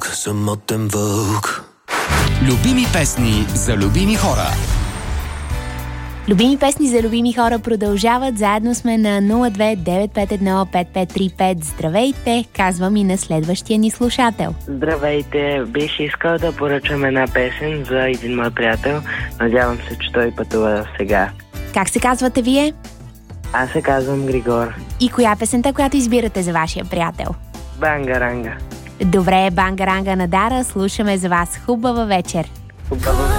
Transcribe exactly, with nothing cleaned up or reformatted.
самотен вълк. Любими песни за любими хора. Любими песни за любими хора продължават. Заедно сме на нула две девет пет едно пет пет три пет. Здравейте, казвам и на следващия ни слушател. Здравейте, бих искал да поръчам една песен за един мой приятел. Надявам се, че той пътува сега. Как се казвате вие? Аз се казвам Григор. И коя песента, която избирате за вашия приятел? Бангаранга. Добре, Бангаранга на Дара, слушаме за вас. Хубава вечер. Хубава вечер.